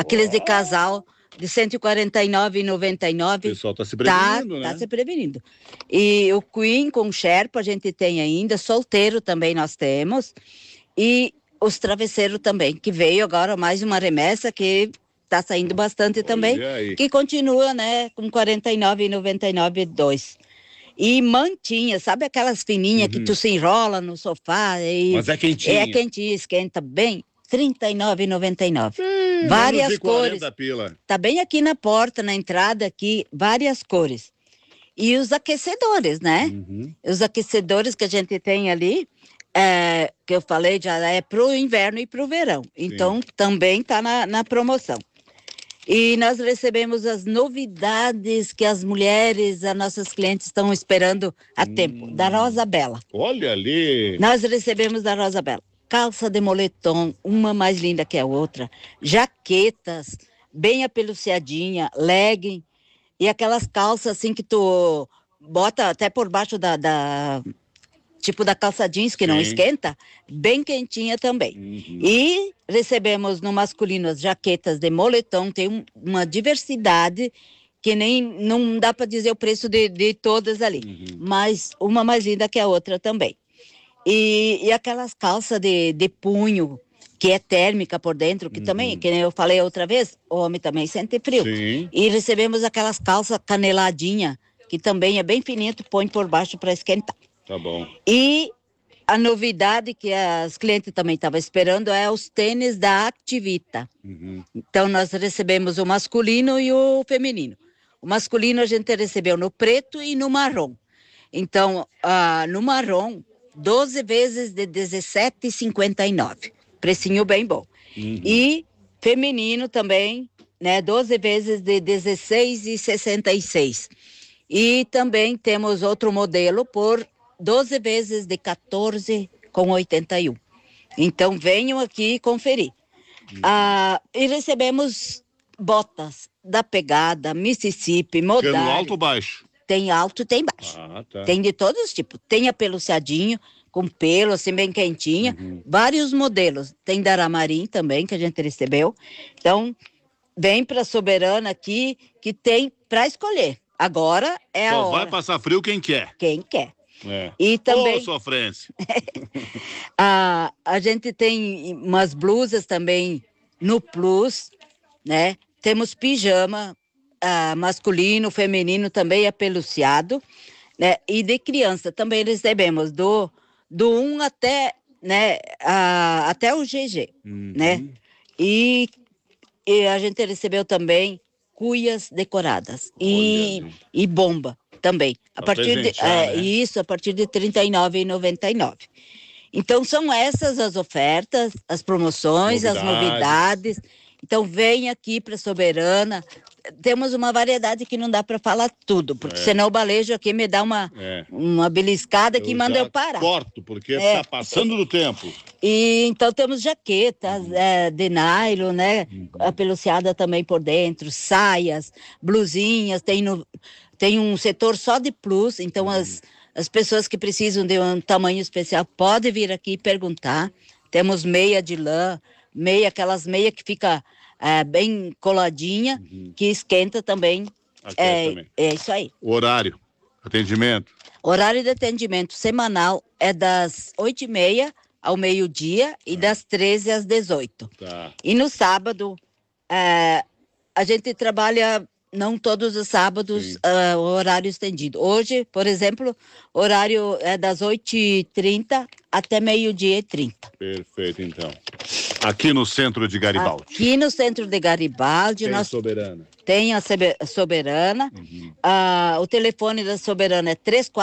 Aqueles de casal de R$ 149,99. O pessoal tá se prevenindo, né? Tá se prevenindo. E o Queen com Sherpa a gente tem ainda, solteiro também nós temos. E os travesseiros também, que veio agora mais uma remessa que tá saindo bastante também, que continua, né, com R$ 49,99 dois. E mantinha, sabe aquelas fininhas que tu se enrola no sofá e Mas é quentinha. É quentinha, esquenta bem. R$ 39,99. Várias cores. Pila. Tá bem aqui na porta, na entrada aqui, várias cores. E os aquecedores, né? Os aquecedores que a gente tem ali, que eu falei, já é pro inverno e pro verão. Então, também tá na promoção. E nós recebemos as novidades que as mulheres, as nossas clientes estão esperando há tempo, da Rosa Bela. Olha ali! Nós recebemos da Rosa Bela calça de moletom, uma mais linda que a outra, jaquetas, bem apeluciadinha, legging, e aquelas calças assim que tu bota até por baixo tipo da calça jeans que não esquenta, bem quentinha também. E recebemos no masculino as jaquetas de moletom, tem uma diversidade que nem não dá para dizer o preço de todas ali, mas uma mais linda que a outra também. E aquelas calças de punho, que é térmica por dentro, que também, que eu falei outra vez, o homem também sente frio. E recebemos aquelas calças caneladinha, que também é bem fininha, tu põe por baixo para esquentar. Tá bom. E a novidade que as clientes também estavam esperando é os tênis da Activita. Então, nós recebemos o masculino e o feminino. O masculino a gente recebeu no preto e no marrom. Então, no marrom, 12 vezes de R$ 17,59. Precinho bem bom. E feminino também, né? 12 vezes de R$ 16,66. E também temos outro modelo por 12 vezes de R$ 14,81. Então, venham aqui conferir. E recebemos botas da Pegada, Mississippi, Modal. Tem alto ou baixo? Tem alto e tem baixo. Tá. Tem de todos os tipos. Tem apeluciadinho, com pelo, assim, bem quentinha. Vários modelos. Tem da Aramarim também, que a gente recebeu. Então, vem para Soberana aqui, que tem para escolher. Agora é a hora. Só vai passar frio quem quer. Quem quer. E também... sofrência. a gente tem umas blusas também no Plus, né? Temos pijama, masculino, feminino também apeluciado, né? E de criança também recebemos do 1 até, né, até o GG, né? E a gente recebeu também cuias decoradas e bomba também. A partir de isso, a partir de R$ 39,99. Então são essas as ofertas, as promoções, as novidades. Então vem aqui para Soberana. Temos uma variedade que não dá para falar tudo, porque senão o balejo aqui me dá uma beliscada que manda eu parar. Corto, porque tá passando do tempo. E então temos jaquetas de nylon, né? Apeluciada também por dentro, saias, blusinhas, tem um setor só de plus, então as pessoas que precisam de um tamanho especial podem vir aqui perguntar. Temos meia de lã, aquelas meias que fica bem coladinha, que esquenta também. Também. É isso aí. O horário, atendimento? Horário de atendimento semanal é das 8h30 ao meio-dia e das 13 às 18. Tá. E no sábado, a gente trabalha, não todos os sábados, o horário estendido. Hoje, por exemplo, o horário é das 8h30 até meio-dia e 30. Perfeito, então. Aqui no centro de Garibaldi. Aqui no centro de Garibaldi. Tem Soberana. Tem a Soberana. O telefone da Soberana é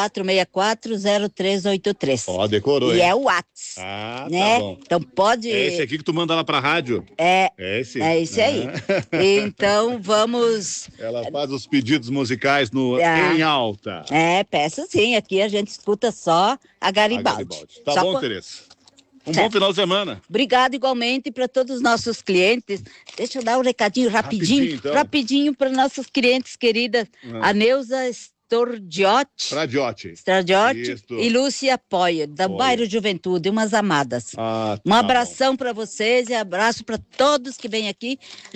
3464-0383. Ó, decorou, E hein? é o WhatsApp. Né? Tá bom. Então pode... É esse aqui que tu manda lá pra rádio? É esse? É esse aí. Então vamos... Ela faz os pedidos musicais em alta. Peça sim. Aqui a gente escuta só a Garibaldi. Tá só bom, Tereza. Bom final de semana. Obrigado igualmente para todos os nossos clientes. Deixa eu dar um recadinho rapidinho para nossos clientes queridas. A Neuza Stradiotti e Lúcia Poyer, da Bairro Juventude, umas amadas. Um abração para vocês e abraço para todos que vêm aqui.